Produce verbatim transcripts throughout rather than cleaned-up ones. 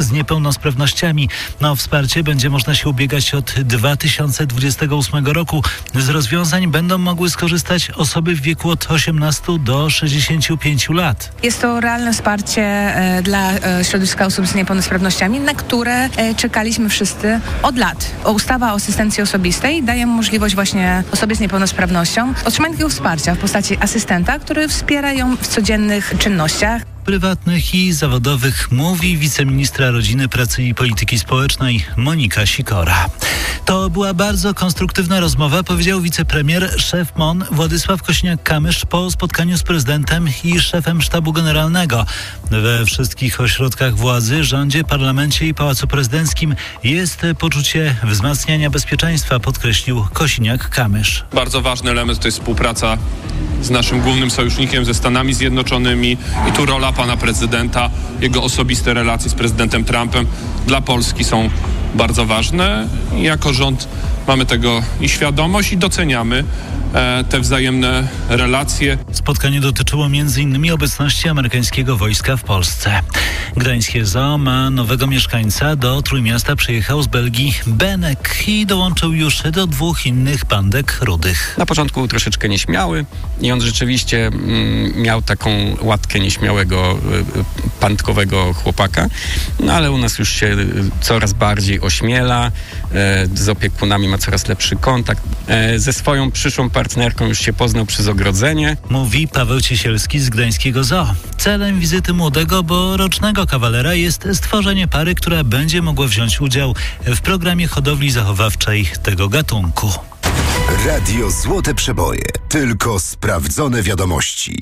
z niepełnosprawnościami. No, o wsparcie będzie można się ubiegać od dwa tysiące dwudziestego ósmego roku. Z rozwiązań będą mogły skorzystać osoby w wieku od osiemnastu do sześćdziesięciu pięciu lat. Jest to realne wsparcie e, dla e, środowiska osób z niepełnosprawnościami, na które e, czekaliśmy wszyscy od lat. O, ustawa o asystencji osobistej daje możliwość właśnie osobie z niepełnosprawnością otrzymania takiego wsparcia w postaci asystenta, który wspiera ją w codziennych czynnościach. Prywatnych i zawodowych, mówi wiceministra Rodziny, Pracy i Polityki Społecznej Monika Sikora. To była bardzo konstruktywna rozmowa, powiedział wicepremier, szef M O N Władysław Kosiniak-Kamysz po spotkaniu z prezydentem i szefem sztabu generalnego. We wszystkich ośrodkach władzy, rządzie, parlamencie i Pałacu Prezydenckim jest poczucie wzmacniania bezpieczeństwa, podkreślił Kosiniak-Kamysz. Bardzo ważny element to jest współpraca z naszym głównym sojusznikiem, ze Stanami Zjednoczonymi, i tu rola pana prezydenta, jego osobiste relacje z prezydentem Trumpem dla Polski są bardzo ważne. I jako rząd mamy tego i świadomość, i doceniamy e, te wzajemne relacje. Spotkanie dotyczyło między innymi obecności amerykańskiego wojska w Polsce. Gdańskie Zoo ma nowego mieszkańca. Do Trójmiasta przyjechał z Belgii Benek i dołączył już do dwóch innych pandek rudych. Na początku był troszeczkę nieśmiały i on rzeczywiście mm, miał taką łatkę nieśmiałego, y, pandkowego chłopaka, no ale u nas już się y, coraz bardziej ośmiela, y, z opiekunami ma coraz lepszy kontakt. Y, ze swoją przyszłą partnerką już się poznał przez ogrodzenie. Mówi Paweł Ciesielski z Gdańskiego Zoo. Celem wizyty młodego, bo rocznego kawalera jest stworzenie pary, która będzie mogła wziąć udział w programie hodowli zachowawczej tego gatunku. Radio Złote Przeboje. Tylko sprawdzone wiadomości.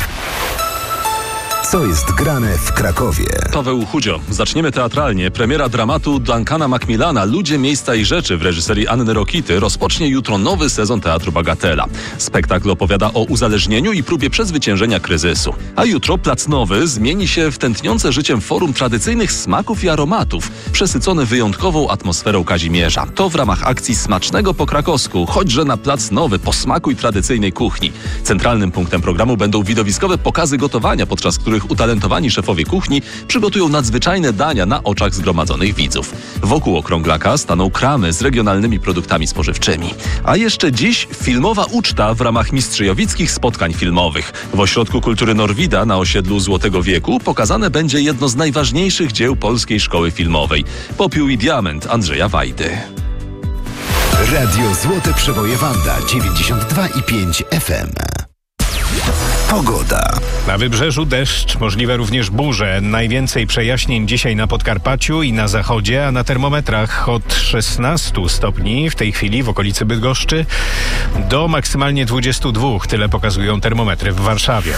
Co jest grane w Krakowie? Paweł Chudzio. Zaczniemy teatralnie. Premiera dramatu Duncana Macmillana Ludzie, miejsca i rzeczy w reżyserii Anny Rokity rozpocznie jutro nowy sezon Teatru Bagatela. Spektakl opowiada o uzależnieniu i próbie przezwyciężenia kryzysu. A jutro Plac Nowy zmieni się w tętniące życiem forum tradycyjnych smaków i aromatów, przesycone wyjątkową atmosferą Kazimierza. To w ramach akcji Smacznego po krakowsku, chodźże na Plac Nowy po smaku i tradycyjnej kuchni. Centralnym punktem programu będą widowiskowe pokazy gotowania, podczas których utalentowani szefowie kuchni przygotują nadzwyczajne dania na oczach zgromadzonych widzów. Wokół okrąglaka staną kramy z regionalnymi produktami spożywczymi. A jeszcze dziś filmowa uczta w ramach mistrzyjowickich spotkań filmowych. W Ośrodku Kultury Norwida na osiedlu Złotego Wieku pokazane będzie jedno z najważniejszych dzieł polskiej szkoły filmowej. Popiół i diament Andrzeja Wajdy. Radio Złote Przeboje Wanda dziewięćdziesiąt dwa i pięć F M. Pogoda. Na wybrzeżu deszcz, możliwe również burze. Najwięcej przejaśnień dzisiaj na Podkarpaciu i na zachodzie, a na termometrach od szesnastu stopni w tej chwili w okolicy Bydgoszczy do maksymalnie dwudziestu dwóch. Tyle pokazują termometry w Warszawie.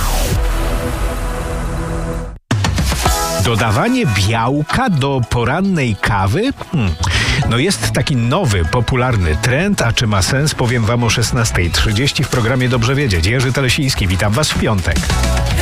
Dodawanie białka do porannej kawy? Hmm. No jest taki nowy, popularny trend, a czy ma sens? Powiem wam o szesnastej trzydzieści w programie Dobrze Wiedzieć. Jerzy Telesiński, witam was w piątek.